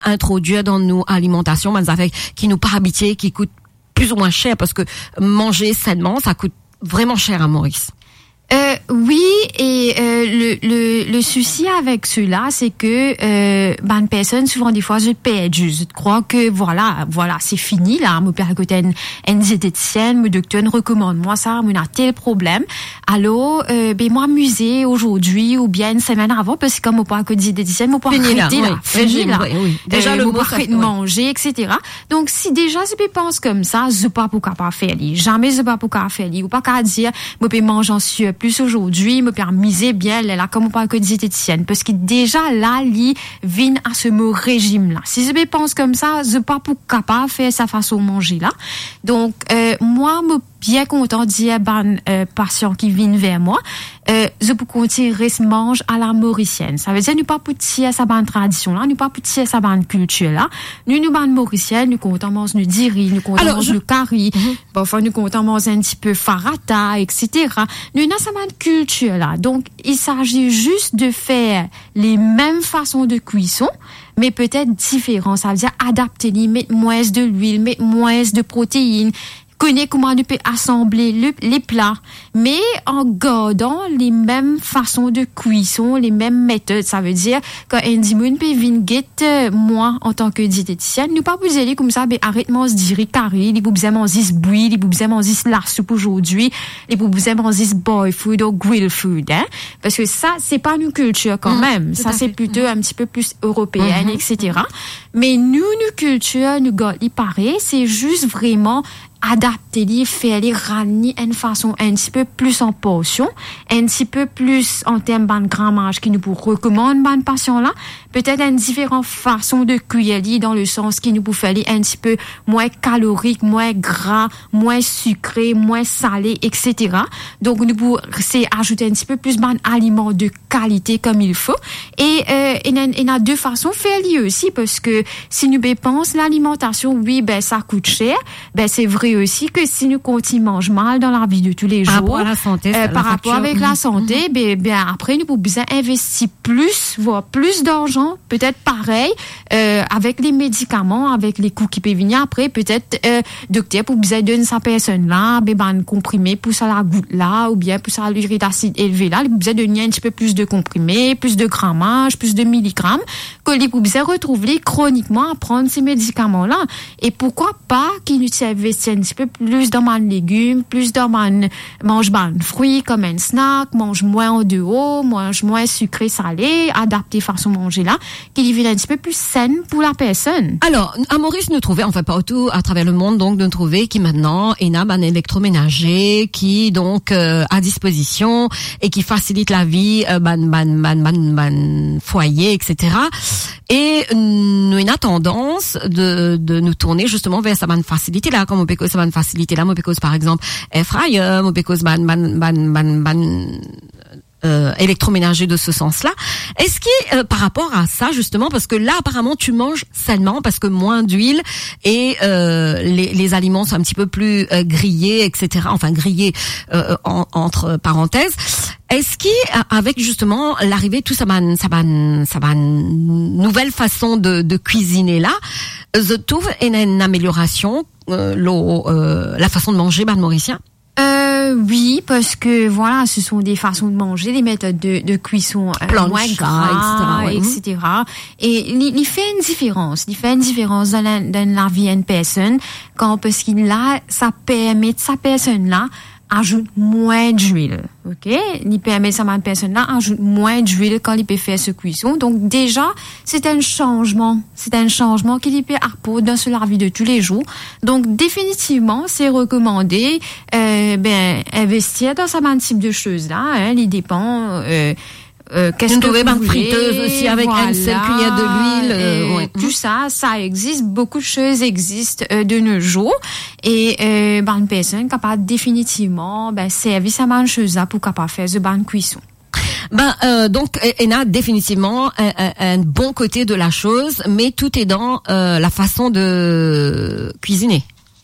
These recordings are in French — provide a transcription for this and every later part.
introduire dans nos alimentations, ben, avec qui nous pas habitués, qui coûtent plus ou moins cher, parce que manger sainement, ça coûte vraiment cher à Maurice. Oui, et le souci avec cela, c'est que une personne souvent des fois je perds, je crois que voilà, c'est fini là, mon père côté une diététicienne, mon docteur recommande moi ça, on a tel problème. Alors moi musée aujourd'hui ou bien une semaine avant, parce que comme mon père que diététicienne, mon père arrêter là, fini là. Oui. Déjà le mot arrêter de manger, etc. Donc si déjà je pense comme ça, je pas pour capable faire li, jamais je pas pour capable faire li, ou pas qu'à dire moi peux manger en sueur plus aujourd'hui, me permisez bien là comme on parle que diététicienne, parce que déjà là li vient à ce mot régime là. Si je pense comme ça, je pas pour capable faire sa façon de manger là. Donc moi me bien content de dire patient qui viennent vers moi, je peux continuer se mange à la mauricienne. Ça veut dire nous pas poutier à sa bonne tradition là, nous pas poutier à sa bonne culture là. Nous bonne mauricienne, nous comptons manger du diri, nous comptons manger le curry, parfois nous comptons manger un petit peu farata, etc. Nous avons sa bonne culture là. Donc il s'agit juste de faire les mêmes façons de cuisson, mais peut-être différents. Ça veut dire adapter, mettre moins de l'huile, mettre moins de protéines, connaître comment on peut assembler les plats, mais en gardant les mêmes façons de cuisson, les mêmes méthodes. Ça veut dire quand un dimoun peut venir moi en tant que diététicienne, nous pas vous aller comme ça, arrête-moi se dire carré, les besoin manger ce bouilli, les besoin manger la soupe aujourd'hui, les besoin manger ce boil food ou grill food, hein, parce que ça c'est pas une culture quand même, ça c'est plutôt un petit peu plus européenne, etc. Mais nous culture, nous gars, il paraît, c'est juste vraiment adapter les, faire les ramener une façon un petit peu plus en portion, un petit peu plus en termes de grammage qui nous recommande ban patient là, peut-être une différente façon de cuire dans le sens qui nous faire un petit peu moins calorique, moins gras, moins sucré, moins salé, etc. Donc nous c'est ajouter un petit peu plus d'aliments de qualité comme il faut, et il y a deux façons de faire lieu aussi, parce que si nous pensons l'alimentation, oui ça coûte cher, c'est vrai aussi que si nous continuons à manger mal dans la vie de tous les jours, par rapport à la santé, par rapport avec la santé, bien après nous pouvons besoin investir plus, voire plus d'argent, peut-être pareil avec les médicaments, avec les coûts qui peuvent venir après, peut-être docteur pour besoin donner sa personne là, un comprimé pour ça la goutte là, ou bien pour ça l'urine acide élevé là, il besoin de donner un petit peu plus de comprimés, plus de grammage, plus de milligrammes, que les besoin retrouver chroniquement à prendre ces médicaments là. Et pourquoi pas qu'ils nous investissent un petit peu plus dans les légumes, plus dans mange fruits comme un snack, mange moins en dehors, mange moins sucré salé, adapter façon de manger là, qu'il vienne un petit peu plus saine pour la personne. Alors, à Maurice, nous trouvons, enfin partout à travers le monde, donc de trouver qui maintenant est un électroménager qui donc à disposition et qui facilite la vie, foyer, etc. Et nous avons tendance de nous tourner justement vers sa bonne facilité là, comme on peut cause sa bonne facilité là, on peut cause par exemple air fryer, on peut cause électroménager de ce sens-là. Est-ce que par rapport à ça justement, parce que là apparemment tu manges sainement parce que moins d'huile et les aliments sont un petit peu plus grillés, etc. Enfin grillés entre parenthèses. Est-ce qu'avec justement l'arrivée de tout ça nouvelle façon de cuisiner là, je trouve une amélioration la façon de manger mauricien? Oui, parce que voilà, ce sont des façons de manger, des méthodes de cuisson moins gras, etc. Et il fait une différence. Il fait une différence dans la vie d'une personne, parce qu'il a, ça permet sa personne là ajoute moins d'huile, ok? Il permet ça à une personne là ajoute moins d'huile quand il peut faire ce cuisson. Donc déjà, c'est un changement qu'il peut apporter dans la vie de tous les jours. Donc définitivement, c'est recommandé investir dans ce même type de choses là, hein, il dépend qu'est-ce que vous voulez, friteuse aussi avec une seule cuillère de l'huile, tout ça existe, beaucoup de choses existent de nos jours, et une personne capable définitivement servir sa même chose là pour capable faire de bonne cuisson. Donc on a définitivement un bon côté de la chose, mais tout est dans la façon de cuisiner.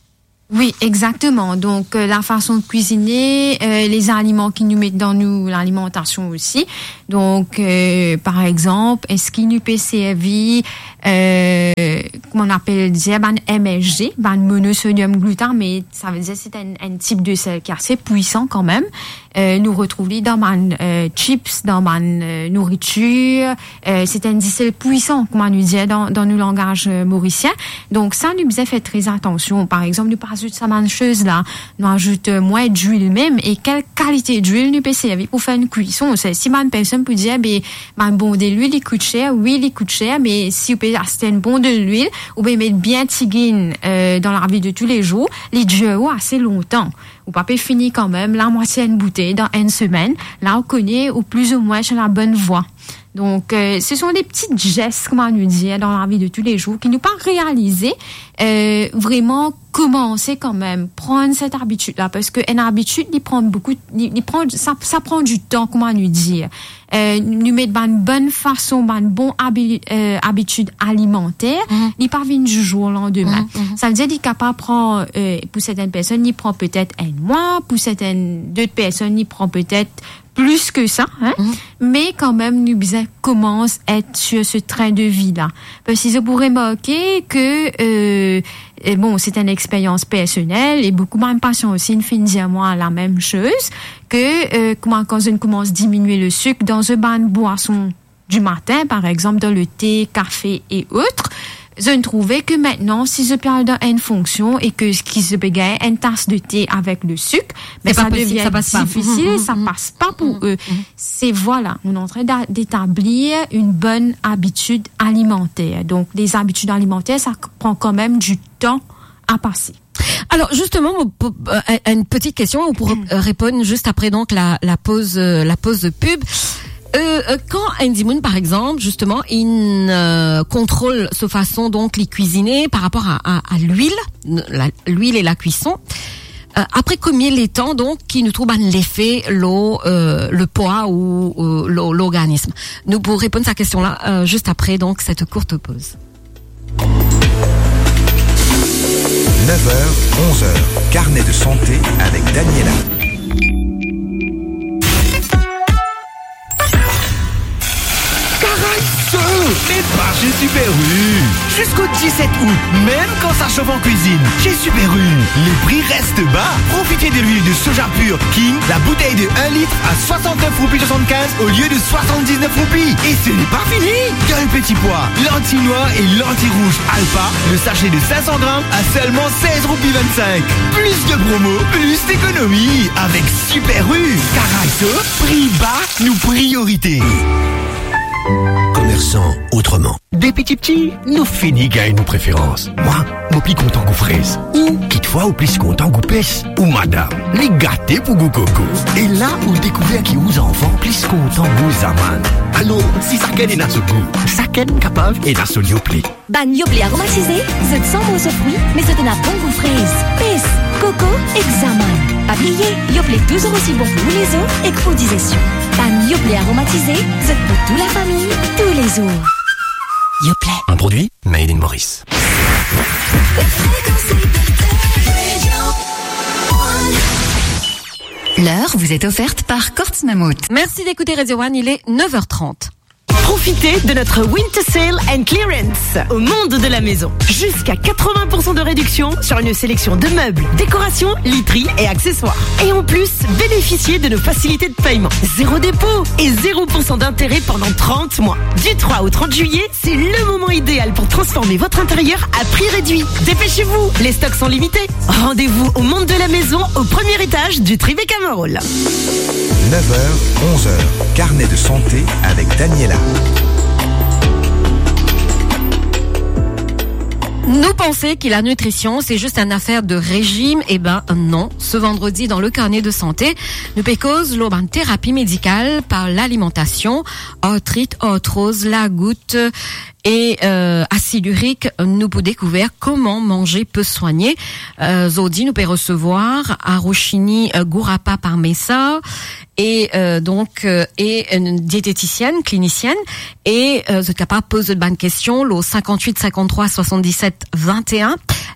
Oui, exactement. Donc, la façon de cuisiner, les aliments qui nous mettent dans nous, l'alimentation aussi. Donc, par exemple, est-ce qu'il nous peut servir, comment on appelle, MSG, monosodium glutamate, ça veut dire c'est un type de sel qui est assez puissant quand même. Nous retrouvons dans chips, dans nourriture. C'est un sel puissant, comme on nous dit dans nos langages mauriciens. Donc, ça nous faisait faire très attention. Par exemple, nous ajoute ça chose là, nous ajoute moins d'huile même, et quelle qualité d'huile nous peut servir pour faire une cuisson. C'est si une personne peut dire, bon, de l'huile, il coûte cher, oui, il coûte cher, mais si vous pouvez acheter une bonne de l'huile, ou bien mettre bien tigine, dans la vie de tous les jours, les dure assez longtemps. Ou pas peut finir quand même la moitié d'une bouteille dans une semaine. Là, on connaît, ou plus ou moins, sur la bonne voie. Donc, ce sont des petits gestes, comment nous dire, dans la vie de tous les jours, qui nous pas réaliser, vraiment commencer quand même, prendre cette habitude-là, parce que une habitude, ça prend du temps, comment nous dire, nous mettre une bonne façon, une bonne habitude alimentaire, il pas vient du jour au lendemain. Ça veut dire qu'il est capable de prendre, pour certaines personnes, il prend peut-être un mois, pour certaines d'autres personnes, il prend peut-être plus que ça, hein? Mais quand même, nous commence à être sur ce train de vie-là. Parce que vous pourrez remarquer que, bon, c'est une expérience personnelle, et beaucoup de patients aussi ne finissent à moi la même chose, que, quand on commence à diminuer le sucre dans une boisson du matin, par exemple, dans le thé, café et autres, je ne trouvais que maintenant, si je perds une fonction et que ce qui se bégaye une tasse de thé avec le sucre, mais ça devient difficile, ça passe pas pour eux. C'est voilà, on est en train d'établir une bonne habitude alimentaire. Donc, les habitudes alimentaires, ça prend quand même du temps à passer. Alors justement, une petite question pour répondre juste après donc la pause de pub. Quand Andy Moon, par exemple, justement, il contrôle sa façon donc les cuisiner par rapport à l'huile, l'huile et la cuisson. Après combien de temps donc qui nous trouve l'effet l'eau, le poids ou l'organisme. Nous pour répondre à cette question-là juste après donc cette courte pause. 9h, 11h, carnet de santé avec Daniela. Mais pas chez Super U. Jusqu'au 17 août, même quand ça chauffe en cuisine, chez Super U, les prix restent bas. Profitez de l'huile de soja pure King, la bouteille de 1 litre à 69,75 au lieu de 79 roupies. Et ce n'est pas fini. Gain petit pois, lentilles noires et lentilles rouges Alpha, le sachet de 500 grammes à seulement 16,25 roupies. Plus de promos, plus d'économies avec Super U. Caraïso, prix bas, nous priorité. Commerçant autrement. Des petits, nous finis gagne nos préférences. Moi, mon plus content goût fraise. Ou, quelquefois, au plus content goût pêche. Ou madame, les gâtés pour goût coco. Et là, vous découvrez qui aux enfants plus content goût zaman. Alors, si ça ken est dans ce goût, ça ken capable et dans ce yoplé. Ban yoplé aromatisé, c'est sans beaux fruits, mais c'est un bon goût fraise. Pisse, coco, examen. Pas oublier, yoplé toujours aussi bon pour les os et que pour digestion. Ban yoplé aromatisé, c'est pour toute la famille, tous les jours. Yoplait. Un produit made in Maurice. L'heure vous est offerte par Quartz Mammouth. Merci d'écouter Radio One, il est 9h30. Profitez de notre Winter Sale and Clearance au monde de la maison. Jusqu'à 80% de réduction sur une sélection de meubles, décorations, literie et accessoires. Et en plus, bénéficiez de nos facilités de paiement. 0 dépôt et 0% d'intérêt pendant 30 mois. Du 3 au 30 juillet, c'est le moment idéal pour transformer votre intérieur à prix réduit. Dépêchez-vous, les stocks sont limités. Rendez-vous au monde de la maison au premier étage du Tribeca Mall. 9h, 11h, carnet de santé avec Daniela. Nous pensons que la nutrition, c'est juste une affaire de régime. Eh ben, non. Ce vendredi, dans le carnet de santé, nous pécose une thérapie médicale par l'alimentation, arthrite, arthrose, la goutte et acide urique. Nous pouvons découvrir comment manger peut soigner. Zodi, nous pouvons recevoir Aroshini Gourapa Parmesa et une diététicienne, clinicienne, et vous êtes capable de poser de bonnes questions, le 58 53 77 21.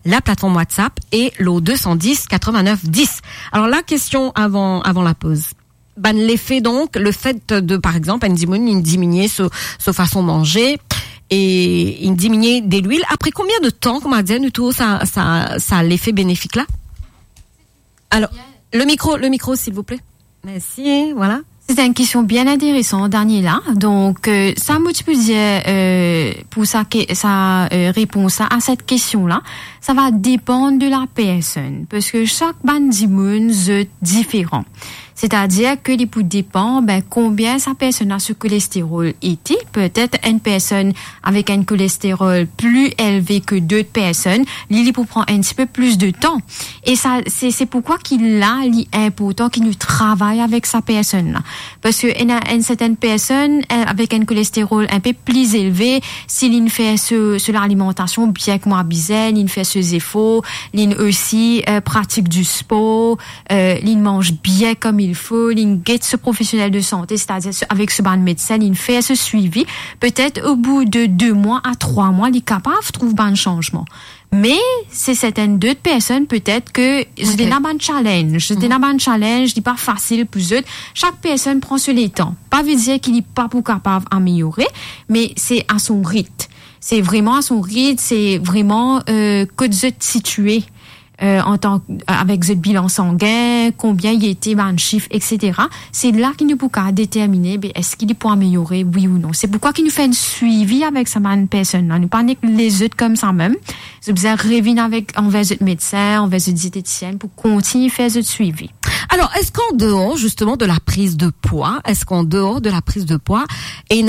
la plateforme WhatsApp et le 210 89 10. Alors la question avant la pause. Ben l'effet donc, le fait de par exemple une diminuer sa façon de manger et une diminuer de l'huile. Après combien de temps, comment dire, tout ça a l'effet bénéfique là? Alors le micro s'il vous plaît. Merci, voilà. C'est une question bien intéressante, Daniela. Donc, ça, moi, tu peux dire, pour ça réponse à cette question-là, ça va dépendre de la personne. Parce que chaque bandimoun est différent. C'est-à-dire que les poules dépendent, combien sa personne a ce cholestérol était. Peut-être une personne avec un cholestérol plus élevé que d'autres personnes, il pour prendre un petit peu plus de temps. Et ça, c'est pourquoi qu'il a, important qu'il nous travaille avec sa personne là. Parce que une certaine personne avec un cholestérol un peu plus élevé, s'il fait sur l'alimentation bien que moi bizarre, il fait ses efforts, il aussi pratique du sport, il mange bien comme il faut, il guette ce professionnel de santé, c'est-à-dire avec ce ban médecin, il fait ce suivi. Peut-être au bout de 2 mois à 3 mois, il est capable de trouver un changement. Mais c'est certaines d'autres personnes peut-être que c'est un bon challenge. C'est un bon challenge, c'est pas facile pour eux. Chaque personne prend sur les temps. Pas veut dire qu'il n'est pas pour capable d'améliorer, mais c'est à son rythme. C'est vraiment à son rythme, c'est vraiment que vous êtes situé. Avec ce bilan sanguin, combien il était, le chiffre, etc. C'est là qu'il nous peut déterminer, est-ce qu'il peut améliorer, oui ou non. C'est pourquoi qu'il nous fait un suivi avec sa personne. Nous pas les autres comme ça même. C'est besoin de revenir envers le médecin, envers le diététicien pour continuer à faire ce suivi. Alors, est-ce qu'en dehors, justement, de la prise de poids, il y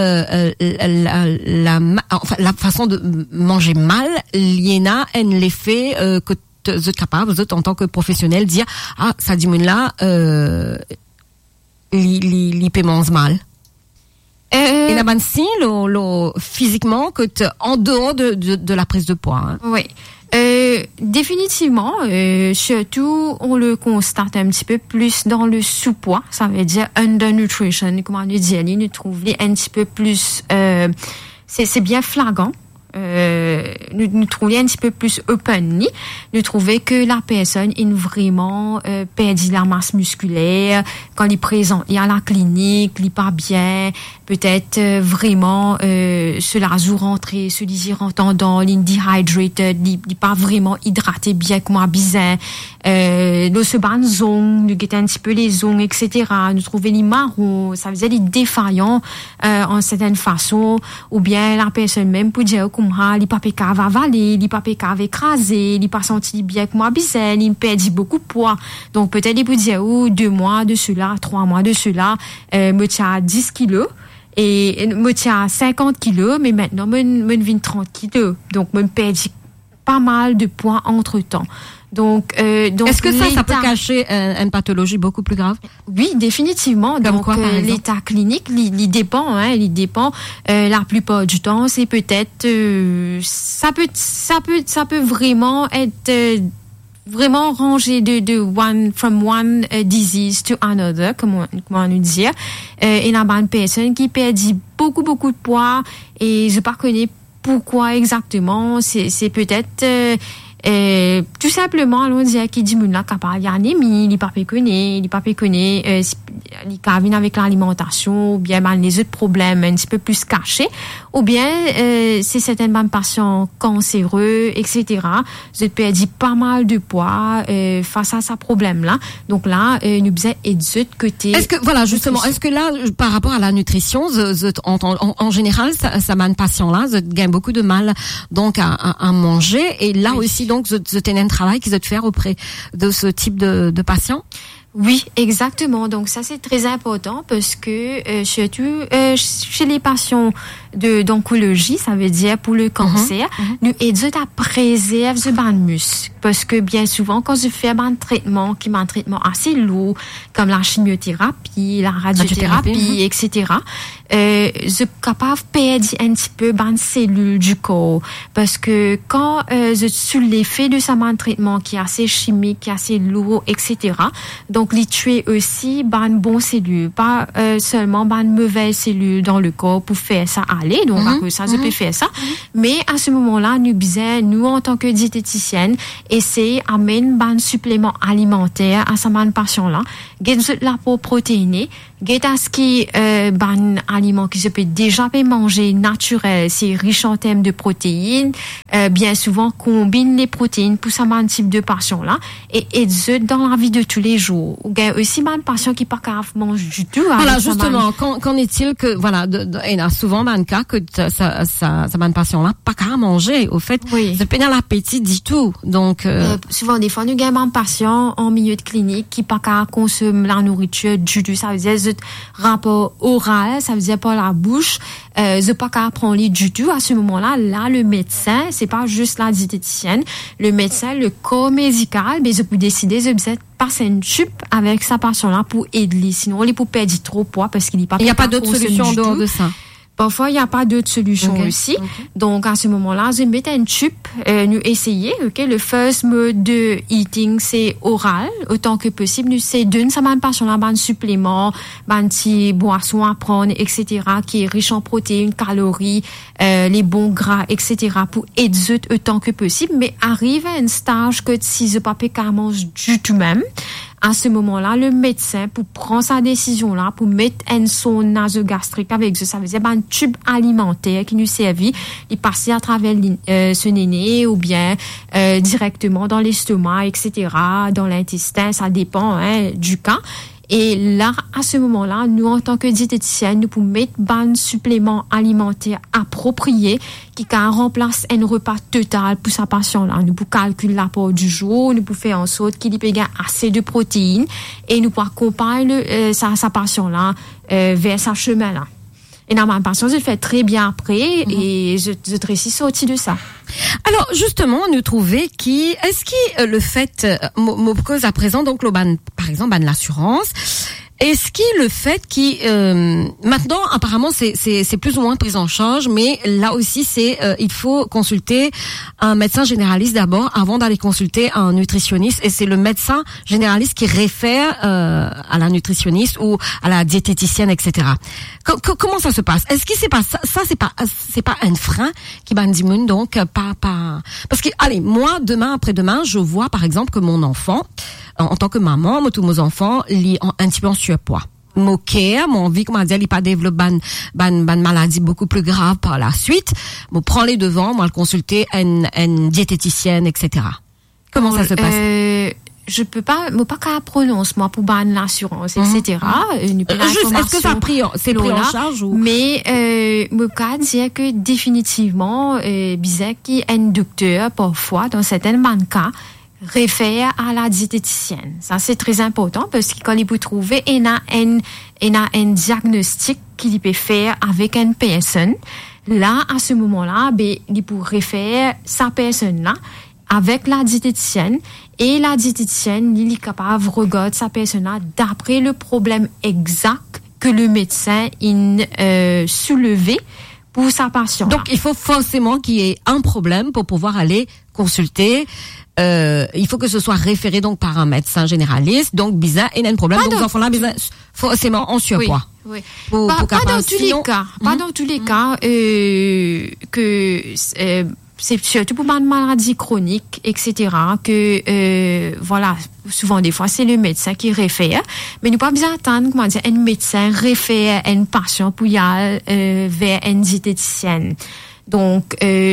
a, la façon de manger mal, il y a l'effet, que vous êtes capable, vous êtes en tant que professionnel, dire, ça diminue là, il mange mal. Et la bonne signe, physiquement, que en dehors de la prise de poids. Hein. Oui. Définitivement, surtout, on le constate un petit peu plus dans le sous-poids. Ça veut dire undernutrition. Comment nous dire, nous trouvons un petit peu plus, c'est bien flagrant. Nous trouvions un petit peu plus open. Nous trouvions que la personne est vraiment perdu la masse musculaire quand il est présent, il est à la clinique, il est pas bien, peut-être vraiment cela joue rentrer, se désir entendant, il est dehydrated, il est pas vraiment hydraté bien comme un bizarre. Nous se ban zone, nous guettons un petit peu les zones, etc. Nous trouvons les marrons, ça veut dire les défaillants en certaine façon, ou bien la personne même pour dire comme il pas pécave avaler, il pas pécave écrasé, il pas senti bien que moi bizarre, il perdit beaucoup de poids. Donc peut-être il peut dire 2 mois de cela, 3 mois de cela, me tient à 10 kilos et me tient à 50 kilos, mais maintenant me vient 30 kilos. Donc me perdit pas mal de poids entre temps. Donc est-ce que ça peut cacher une pathologie beaucoup plus grave? Oui, définitivement. Comme donc quoi, l'état clinique, il dépend. Il dépend. La plupart du temps, c'est peut-être ça peut vraiment être vraiment rangé from one disease to another, comment nous dire. Et la bonne personne qui perdit beaucoup de poids et je pas connais pourquoi exactement. C'est peut-être tout simplement, allons dire qu'il dit là capable y anémie, il pas péconné, il vient avec l'alimentation, ou bien les autres problèmes un petit peu plus cachés, ou bien c'est certains patients cancéreux, etc. Vous perdez pas mal de poids face à ce problème-là. Donc là, nous besoin et de l'autre côté. Est-ce que voilà justement, est-ce que là par rapport à la nutrition, en général, ça m'a un patient là, je gagne beaucoup de mal donc à manger et là aussi donc je tenais un travail qu'ils ont faire auprès de ce type de patients. Oui, exactement. Donc ça c'est très important parce que surtout chez les patients d'oncologie, ça veut dire pour le cancer, nous aidons à préserver ce ban muscle parce que bien souvent quand je fais un traitement qui est un traitement assez lourd comme la chimiothérapie, la radiothérapie, etc. Je suis capable de perdre un petit peu les cellules du corps parce que quand je suis sous l'effet de ce traitement qui est assez chimique, qui est assez lourd, etc. Donc Donc, les tuer aussi, ban bon cellules, pas seulement ban mauvaises cellules dans le corps pour faire ça aller. Donc, à cause ça, je peux faire ça. Mais à ce moment-là, nous en tant que diététicienne, essayer d'amener ban supplément alimentaire à sa ban patient-là. Get l'apport protéiné, get à ce qui ban aliment qui se peut déjà manger naturel, c'est riche en termes de protéines. Bien souvent, combine les protéines pour ça ban type de patient-là et aide dans la vie de tous les jours. Ou bien aussi ban patient qui pas capable manger du tout. Voilà, justement, qu'en est-il que voilà, il y a souvent ban cas que ça ban patient-là pas capable manger. Au fait, c'est pas dans l'appétit du tout. Donc souvent des fois nous gagnons un patient en milieu de clinique qui pas capable consommer la nourriture du tout, ça veut dire rapport oral, ça veut dire par la bouche, pas capable prendre du tout. À ce moment-là, le médecin, c'est pas juste la diététicienne, le médecin, le corps médical, mais je peux décider de passer une tube avec sa patient-là pour aider. Sinon, il peut perdre trop de poids parce qu'il n'y a pas d'autre solution en dehors de ça. Parfois, il n'y a pas d'autre solution aussi. Donc, à ce moment-là, je mets une tube, nous essayer, le first mode de eating, c'est oral, autant que possible. Nous, c'est d'une, ça m'a pas sur un supplément, un petit boisson à prendre, etc., qui est riche en protéines, calories, les bons gras, etc., pour aider autant que possible. Mais arrive à un stage que si je pas qu'à manger du tout même, à ce moment-là, le médecin, pour prendre sa décision-là, pour mettre un son nasogastrique avec ça veut dire un tube alimentaire qui nous servit, il passe à travers ce néné ou bien directement dans l'estomac, etc., dans l'intestin, ça dépend du cas. Et là, à ce moment-là, nous, en tant que diététicienne, nous pouvons mettre un supplément alimentaire approprié qui remplace un repas total pour sa patient-là. Nous pouvons calculer l'apport du jour, nous pouvons faire en sorte qu'il y ait assez de protéines et nous pouvons accompagner sa patient-là vers sa chemin-là. Et dans ma patient, je le fais très bien après et je réussis sorti de ça. Alors, justement, nous trouver le fait, cause à présent, donc, par exemple, l'assurance, est-ce qu'il le fait maintenant, apparemment, c'est plus ou moins pris en charge, mais là aussi, il faut consulter un médecin généraliste d'abord avant d'aller consulter un nutritionniste, et c'est le médecin généraliste qui réfère à la nutritionniste ou à la diététicienne, etc. Comment ça se passe? Est-ce que c'est pas ça, c'est pas un frein qui va me donc parce que allez, moi demain après-demain, je vois par exemple que mon enfant, en tant que maman, tous mes enfants, ils ont un petit peu en surpoids. Mon envie, comment dire, il pas développer ban maladie beaucoup plus grave par la suite. Moi, prends les devants, moi, le consulter une diététicienne, etc. Comment ça se passe? Je peux pas prononcer, moi, pour ban l'assurance, etc. Est-ce que ça c'est pris en charge ou? Mais, me cas dire que définitivement, bizarre qu'il y a un docteur, parfois, dans certains cas, réfère à la diététicienne. Ça, c'est très important parce que quand il peut trouver, il y a un diagnostic qu'il peut faire avec une personne. Là, à ce moment-là, il peut référer sa personne-là avec la diététicienne et la diététicienne, il est capable de regarder sa personne-là d'après le problème exact que le médecin soulevé pour sa patiente. Donc, il faut forcément qu'il y ait un problème pour pouvoir aller consulter. Il faut que ce soit référé donc par un médecin généraliste. Donc, bizarre, il y a un problème. Donc, l'enfant là, bizarre, forcément en surpoids. Oui. Pas dans tous les cas. Pas dans tous les cas que c'est surtout pour une maladie chronique, etc. Que souvent des fois c'est le médecin qui réfère, mais nous pas besoin d'attendre un médecin réfère un patient pour y aller vers une diététicienne. Donc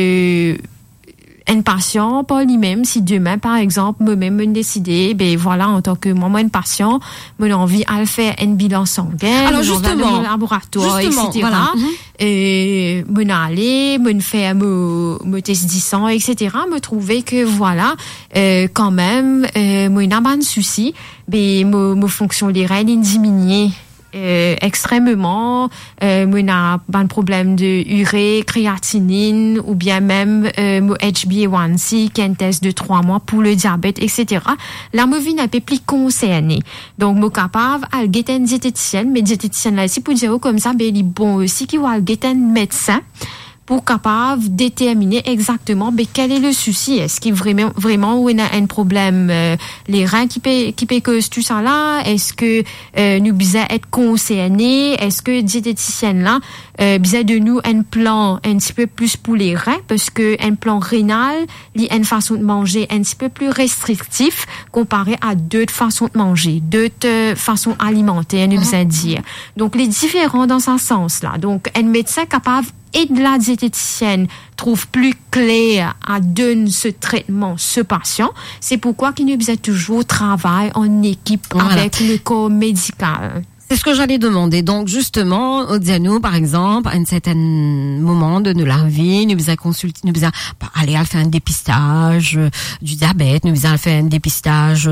un patient par lui-même, si demain par exemple moi-même me décider, en tant que moi une patient, j'ai envie à faire un bilan sanguin, alors justement, laboratoire, etc. Voilà. Et me aller, me faire me test du sang, etc. Me trouver que quand même, moi n'a pas de souci, me fonction des reins diminuer. Extrêmement, on a un problème de urée, créatinine ou bien même HbA1c qui est un test de 3 mois pour le diabète, etc. La vie n'a pas plus concernée. Donc, moi capable à aller une diététicienne, mais diététicienne là, si pour dire comme ça, il est bon aussi qu'il va aller un médecin pour capable déterminer exactement quel est le souci. Est-ce qu'il vraiment où il y a un problème les reins qui peut cause tout ça là? Est-ce que nous besoin être concernés? Est-ce que diététicienne là besoin de nous un plan un petit peu plus pour les reins parce que un plan rénal, il a une façon de manger un petit peu plus restrictif comparé à d'autres façons de manger, d'autres façons alimentaires, nous besoin dire. Donc les différents dans ce sens là. Donc un médecin capable et de la diététicienne trouve plus clair à donner ce traitement, ce patient. C'est pourquoi qu'il nous besoin toujours travailler en équipe avec le corps médical. C'est ce que j'allais demander. Donc, justement, nous, par exemple, à un certain moment de la vie, nous besoin consulter, nous besoin aller faire un dépistage du diabète, nous besoin faire un dépistage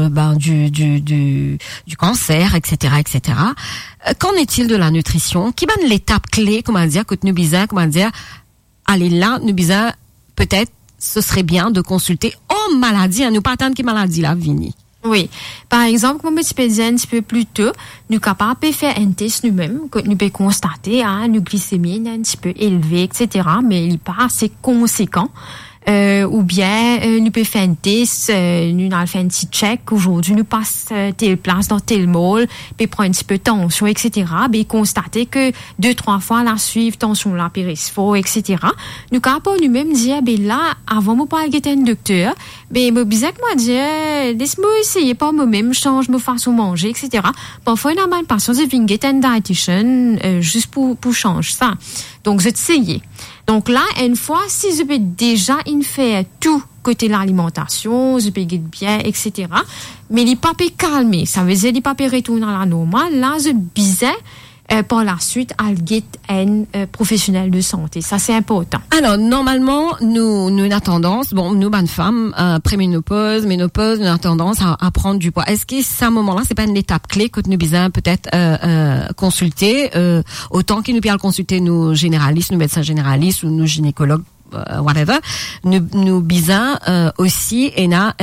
du cancer, etc., etc. Qu'en est-il de la nutrition? Qui est l'étape clé, que nous besoin, aller là, nous besoin, peut-être, ce serait bien de consulter en maladie, nous pas attendre que maladie là, Vini. Oui. Par exemple, comme je peux dire un petit peu plus tôt, nous sommes capables de faire un test nous-mêmes, que nous pouvons constater, une glycémie un petit peu élevée, etc., mais il n'est pas assez conséquent. Ou bien nous pouvons faire un test, nous allons faire un petit check, aujourd'hui nous passe telle place dans tel mall, puis prendre un petit peu de tension, etc., puis constater que 2-3 fois la suivre, tension là, périsphore, etc. Nous capables nous-mêmes dire, là, avant de parler avec un docteur, moi bizarre que moi dire, laisse-moi essayer par moi-même, change ma façon de manger, etc. Parfois, il y a une patience de venir get un dietitian, juste pour changer ça. Donc, je vais essayer. Donc là, une fois, si je peux déjà faire tout côté l'alimentation, je peux bien, etc. Mais il pas peut calmer. Ça veut dire il pas peut retourner à la normale. Là, je bisais par la suite à un professionnel de santé. Ça, c'est important. Alors, normalement, nous avons tendance, nous, bonnes femmes, préménopause, ménopause, nous avons tendance à prendre du poids. Est-ce que à un moment-là, c'est pas une étape clé que nous besoin peut-être consulter, autant que nous pouvons consulter nos généralistes, nos médecins généralistes ou nos gynécologues, whatever. Nous besoin aussi, un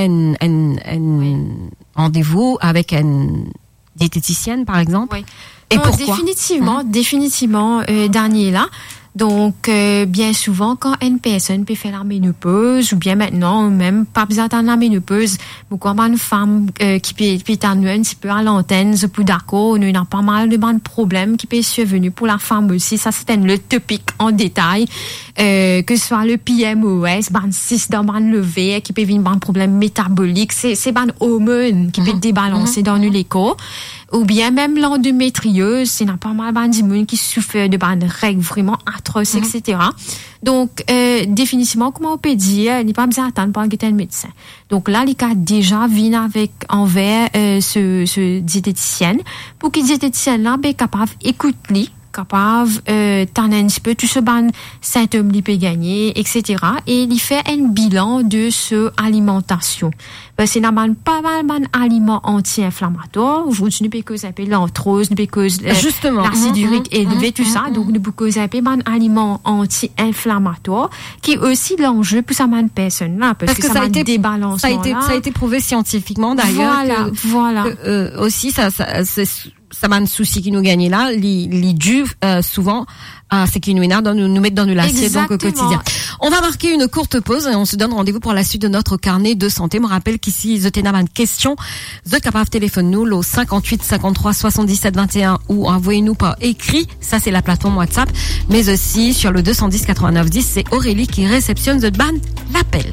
rendez-vous avec une diététicienne, par exemple. Oui. Et non, pourquoi? Définitivement, Daniela. Donc, bien souvent, quand une personne peut faire la ménopause, ou bien maintenant, même pas besoin d'attendre la ménopause, pourquoi une femme qui peut t'amener un petit peu à l'antenne, je suis d'accord, nous avons pas mal de problèmes qui peuvent survenir pour la femme aussi. Ça, c'est le topic en détail. Que ce soit le PMOS, ban 6 dans ban levé, qui peut venir un problème métabolique, c'est ban hormone qui peut débalancer dans le corps. Ou bien même l'endométriose, c'est pas mal d'immunes qui souffrent de règles vraiment atroces, etc. Donc, définitivement, comment on peut dire, il n'est pas besoin d'attendre pour un médecin. Donc là, les cas déjà viennent envers ce diététicien, pour que le diététicien là soit capable d'écouter, capable t'en un petit peu tout ce symptômes qu'il peut gagner, etc. Et il fait un bilan de ce alimentation. C'est normalement pas mal d'aliments anti-inflammatoires. Aujourd'hui, nous pouvons causer un peu l'arthrose, nous pouvons causer l'acide urique élevé, tout ça. Donc, nous pouvons causer un peu d'aliments anti-inflammatoires, qui est aussi l'enjeu pour cette personne-là, parce que ça a été débalancé. Ça a été prouvé scientifiquement, d'ailleurs. Voilà. Aussi, ça m'a un souci qui nous gagne là, les dû souvent à ce qui nous mettre dans l'assiette donc au quotidien. On va marquer une courte pause et on se donne rendez-vous pour la suite de notre carnet de santé. Je me rappelle qu'ici, vous avez une question, vous êtes capable de téléphoner nous au 58 53 77 21 ou envoyez-nous par écrit. Ça, c'est la plateforme WhatsApp, mais aussi sur le 210 89 10. C'est Aurélie qui réceptionne The Ban l'appel.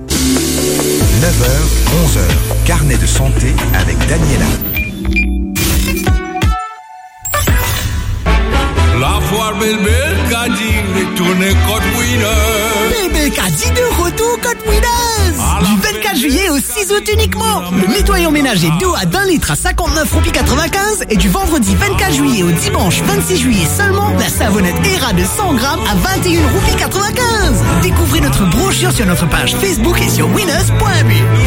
9h, 11h, carnet de santé avec Daniela. La foire Belle Kadi retourne Code Winners. Belle Kadi de retour Code Winners. Du 24 juillet au 6 août uniquement. Le nettoyant ménager d'eau à 1 litre à 59,95 et du vendredi 24 juillet au dimanche 26 juillet seulement, la savonnette Era de 100 grammes à 21,95 €. Découvrez notre brochure sur notre page Facebook et sur winners.be.